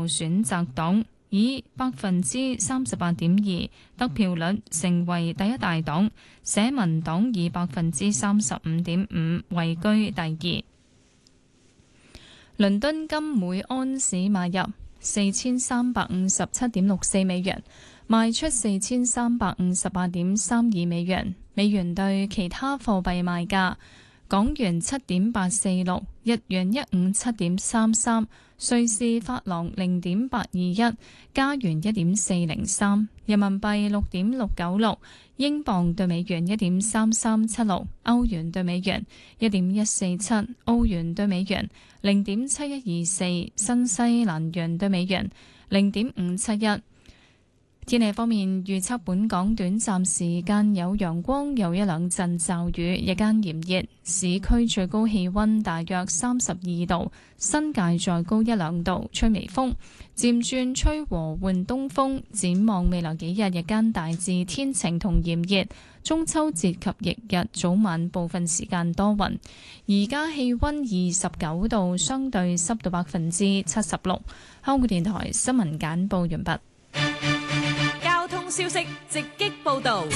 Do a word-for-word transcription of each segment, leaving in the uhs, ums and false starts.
由選擇黨以百分之三十八點二得票率成為第一大黨，社民黨以百分之三十五點五位居第二。倫敦金每安士買入四千三百五十七點六四美元，賣出四千三百五十八點三二美元。美元對其他貨幣賣價：港元七點八四六，日元一五七點三三，瑞士法郎零點八二一，加元一點四零三，人民幣六點六九六，英鎊對美元一點三三七六，歐元對美元一點一四七，澳元對美元零點七一二四，新西蘭元對美元零點五七一。天氣方面，預測本港短暫時間有陽光，有一兩陣驟雨，日間炎熱，市區最高氣溫大約三十二度，新界再高一兩度，吹微風，漸轉吹和緩東風。展望未來幾日，日間大致天晴同炎熱，中秋節及翌日早晚部分時間多雲。而家氣溫二十九度，相對濕度百分之七十六。香港電台新聞簡報完畢。 消息直擊報道。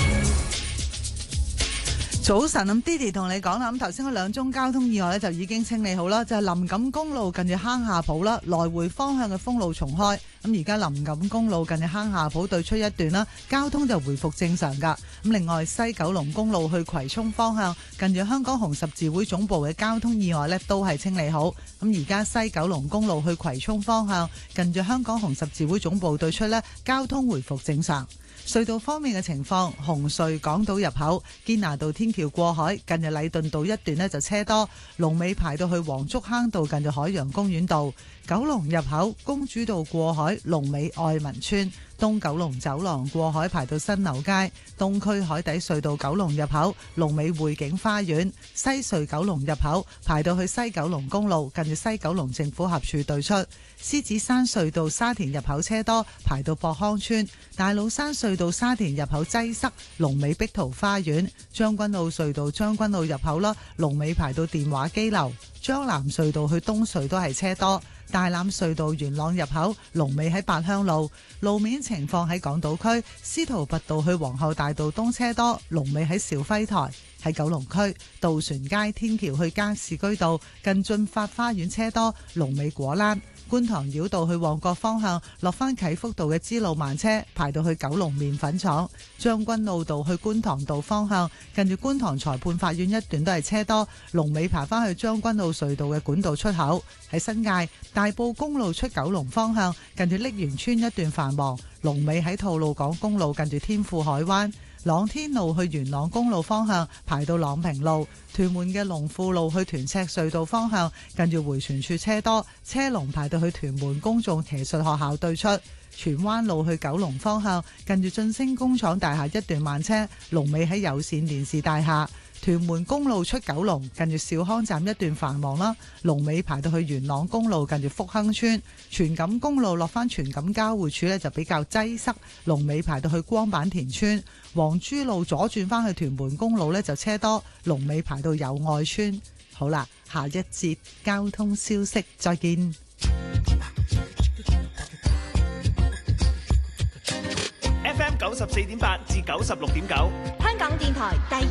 早晨，咁 Didi 同你講啦，咁頭先嗰兩宗交通意外咧就已經清理好啦，就係、是、林錦公路近住坑下埔啦，來回方向嘅封路重開。咁而家林錦公路近住坑下埔對出一段啦，交通就回復正常噶。咁另外西九龍公路去葵涌方向近住香港紅十字會總部嘅交通意外咧都係清理好。咁而家西九龍公路去葵涌方向近住香港紅十字會總部對出咧，交通回復正常。隧道方面嘅情況，紅隧港島入口堅拿道天橋過海近住禮頓道一段呢就車多，龍尾排到去黃竹坑道近住海洋公園道。九龍入口公主道過海龍尾愛民村，東九龍走廊過海排到新樓街，東區海底隧道九龍入口龍尾匯景花園，西隧九龍入口排到去西九龍公路近住西九龍政府合署對出。獅子山隧道沙田入口車多排到博康村，大老山隧道沙田入口擠塞龍尾碧桃花園，將軍澳隧道將軍澳入口啦，龍尾排到電話機樓，將藍隧道去東隧都係車多，大欖隧道元朗入口龍尾喺八鄉路。路面情況喺港島區司徒拔道去皇后大道東車多，龍尾喺兆輝台。喺九龍區渡船街天橋去加士居道近駿發花園車多，龍尾果欄。觀塘繞道去旺角方向落返啟福道嘅支路慢車排到去九龍麵粉廠。將軍澳道去觀塘道方向近住觀塘裁判法院一段都係車多，龍尾排返去將軍澳隧道嘅管道出口。喺新界大埔公路出九龍方向近住瀝源村一段繁忙，龍尾喺吐露港公路近住天富海灣。朗天路去元朗公路方向排到朗平路，屯門嘅龍富路去屯赤隧道方向近住回旋處車多，車龍排到去屯門公眾騎術學校對出。荃灣路去九龍方向近住晉升工廠大廈一段慢車，龍尾喺有線電視大廈。屯門公路出九龍近住兆康站一段繁忙啦，龍尾排到去元朗公路近住福亨村。荃錦公路落返荃錦交匯處呢就比較擠塞，龍尾排到去光板田村。黃珠路左轉返去屯門公路呢就車多，龍尾排到友愛村。好啦，下一節交通消息再見。 F M 九十四點八至九十六點九， 香港電台第